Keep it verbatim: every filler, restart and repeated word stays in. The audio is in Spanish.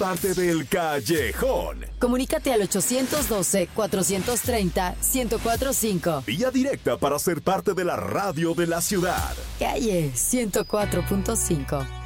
parte del Callejón. Comunícate al ochocientos doce, cuatrocientos treinta, ciento cuatro cinco. Vía directa para ser parte de la radio de la ciudad. Calle ciento cuatro punto cinco.